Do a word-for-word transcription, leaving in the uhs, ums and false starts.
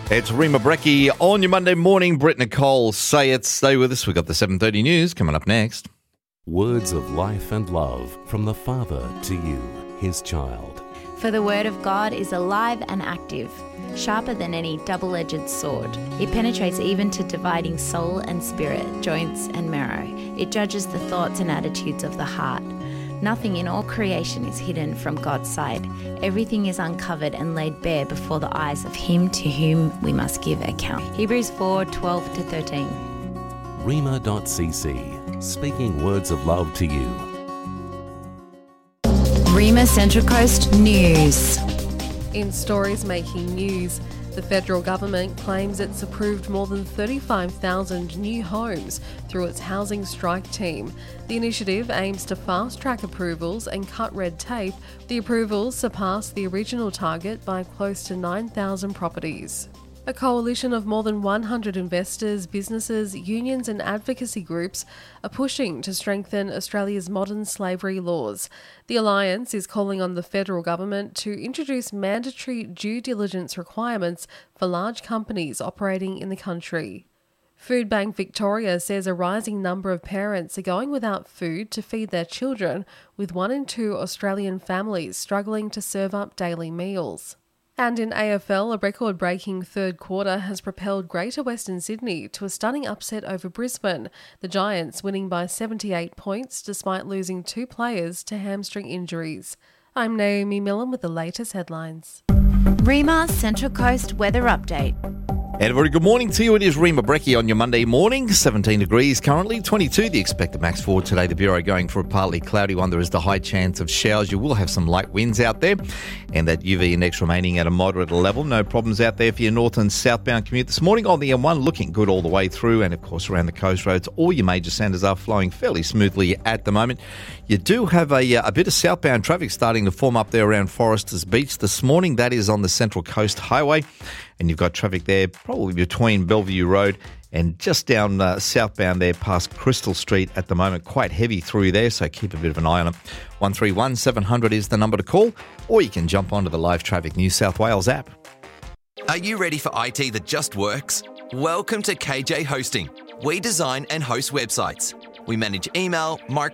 It's Rima Breckie on your Monday morning. Britt Nicole, say it. Stay with us. We've got the seven thirty news coming up next. Words of life and love from the Father to you, his child. For the word of God is alive and active, sharper than any double-edged sword. It penetrates even to dividing soul and spirit, joints and marrow. It judges the thoughts and attitudes of the heart. Nothing in all creation is hidden from God's sight. Everything is uncovered and laid bare before the eyes of him to whom we must give account. Hebrews four, twelve to thirteen. Rima dot c c, speaking words of love to you. Rima Central Coast News. In stories making news, the federal government claims it's approved more than thirty-five thousand new homes through its housing strike team. The initiative aims to fast-track approvals and cut red tape. The approvals surpassed the original target by close to nine thousand properties. A coalition of more than one hundred investors, businesses, unions and advocacy groups are pushing to strengthen Australia's modern slavery laws. The Alliance is calling on the federal government to introduce mandatory due diligence requirements for large companies operating in the country. Food Bank Victoria says a rising number of parents are going without food to feed their children, with one in two Australian families struggling to serve up daily meals. And in A F L, a record-breaking third quarter has propelled Greater Western Sydney to a stunning upset over Brisbane, the Giants winning by seventy-eight points despite losing two players to hamstring injuries. I'm Naomi Millen with the latest headlines. Rima Central Coast Weather Update. And a very good morning to you. It is Rima Breckie on your Monday morning. seventeen degrees currently, twenty-two the expected max for today. The Bureau going for a partly cloudy one. There is the high chance of showers. You will have some light winds out there. And that U V index remaining at a moderate level. No problems out there for your north and southbound commute this morning on the M one. Looking good all the way through. And of course around the coast roads, all your major centres are flowing fairly smoothly at the moment. You do have a, a bit of southbound traffic starting to form up there around Foresters Beach this morning. That is on the Central Coast Highway. And you've got traffic there probably between Bellevue Road and just down uh, southbound there past Crystal Street at the moment. Quite heavy through there, so keep a bit of an eye on it. one three one seven hundred is the number to call, or you can jump onto the Live Traffic New South Wales app. Are you ready for I T that just works? Welcome to K J Hosting. We design and host websites. We manage email, micro